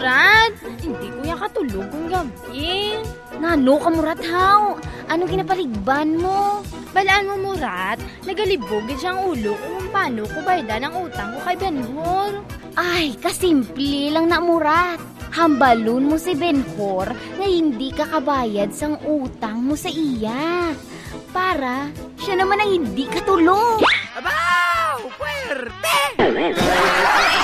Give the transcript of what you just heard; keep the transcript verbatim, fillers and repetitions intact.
Murat. Hindi ko yan katulog kung gabi. Nano ka, Murat, haw? Anong kinapaligban mo? Balaan mo, Murat. Nagalibog siyang ulo kung paano ko baydan ang utang ko kay Benhur. Ay, kasimple lang na, Murat. Hambalon mo si Benhur na hindi ka kabayad sang utang mo sa iya. Para siya naman ang hindi katulong. Abaw! Puwerte!